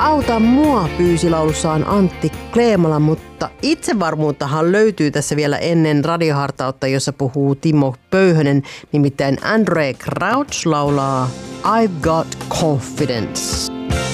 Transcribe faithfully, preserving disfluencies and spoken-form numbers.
Auta mua pyysi laulussaan Antti Kleemala, mutta itsevarmuuttahan löytyy tässä vielä ennen radiohartautta, jossa puhuu Timo Pöyhönen. Nimittäin Andrae Crouch laulaa I've Got Confidence.